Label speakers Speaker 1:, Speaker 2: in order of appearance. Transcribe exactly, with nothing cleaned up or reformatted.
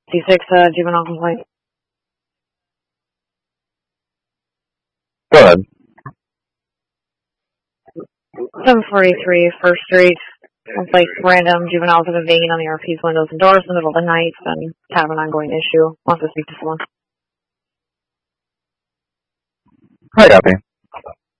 Speaker 1: T six, uh, juvenile complaint.
Speaker 2: Go ahead.
Speaker 1: seven forty-three First Street. Looks like random juveniles have been banging on the R P's windows and doors in the middle of the night and have an ongoing issue. Wants to speak to someone.
Speaker 2: I copy.